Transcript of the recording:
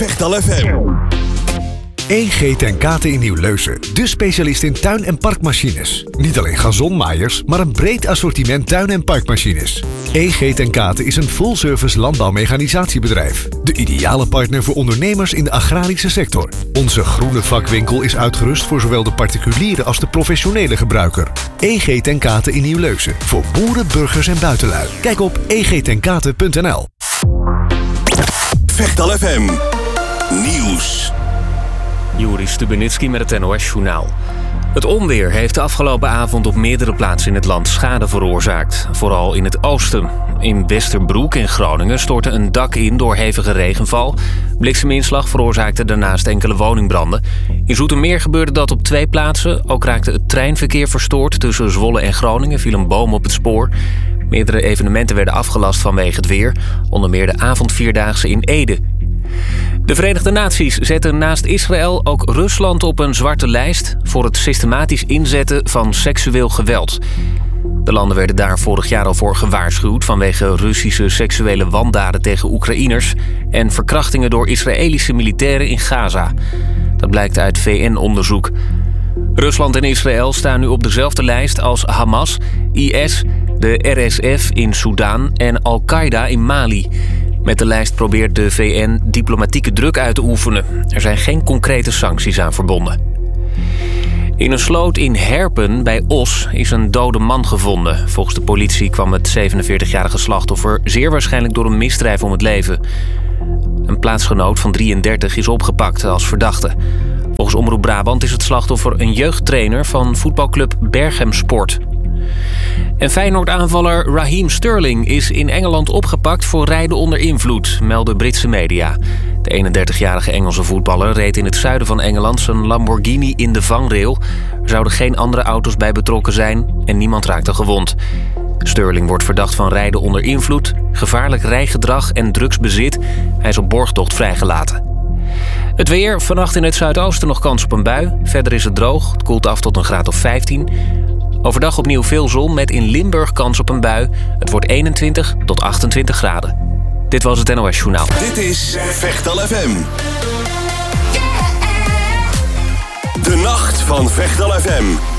Vechtal FM. EG ten Kate in Nieuw-Leusen, de specialist in tuin- en parkmachines. Niet alleen gazonmaaiers, maar een breed assortiment tuin- en parkmachines. EG ten Kate is een full-service landbouwmechanisatiebedrijf. De ideale partner voor ondernemers in de agrarische sector. Onze groene vakwinkel is uitgerust voor zowel de particuliere als de professionele gebruiker. EG ten Kate in Nieuw-Leusen, voor boeren, burgers en buitenlui. Kijk op egtenkate.nl. Vechtal FM. Nieuws. Joris Stubenitski met het NOS-journaal. Het onweer heeft de afgelopen avond op meerdere plaatsen in het land schade veroorzaakt. Vooral in het oosten. In Westerbroek in Groningen stortte een dak in door hevige regenval. Blikseminslag veroorzaakte daarnaast enkele woningbranden. In Zoetermeer gebeurde dat op 2 plaatsen. Ook raakte het treinverkeer verstoord. Tussen Zwolle en Groningen viel een boom op het spoor. Meerdere evenementen werden afgelast vanwege het weer. Onder meer de avondvierdaagse in Ede. De Verenigde Naties zetten naast Israël ook Rusland op een zwarte lijst voor het systematisch inzetten van seksueel geweld. De landen werden daar vorig jaar al voor gewaarschuwd vanwege Russische seksuele wandaden tegen Oekraïners en verkrachtingen door Israëlische militairen in Gaza. Dat blijkt uit VN-onderzoek. Rusland en Israël staan nu op dezelfde lijst als Hamas, IS, de RSF in Soedan en Al-Qaeda in Mali. Met de lijst probeert de VN diplomatieke druk uit te oefenen. Er zijn geen concrete sancties aan verbonden. In een sloot in Herpen bij Os is een dode man gevonden. Volgens de politie kwam het 47-jarige slachtoffer zeer waarschijnlijk door een misdrijf om het leven. Een plaatsgenoot van 33 is opgepakt als verdachte. Volgens Omroep Brabant is het slachtoffer een jeugdtrainer van voetbalclub Berchem Sport. En Feyenoord-aanvaller Raheem Sterling is in Engeland opgepakt voor rijden onder invloed, melden Britse media. De 31-jarige Engelse voetballer reed in het zuiden van Engeland zijn Lamborghini in de vangrail. Er zouden geen andere auto's bij betrokken zijn en niemand raakte gewond. Sterling wordt verdacht van rijden onder invloed, gevaarlijk rijgedrag en drugsbezit. Hij is op borgtocht vrijgelaten. Het weer, vannacht in het zuidoosten nog kans op een bui. Verder is het droog, het koelt af tot een graad of 15. Overdag opnieuw veel zon met in Limburg kans op een bui. Het wordt 21 tot 28 graden. Dit was het NOS Journaal. Dit is Vechtal FM. De nacht van Vechtal FM.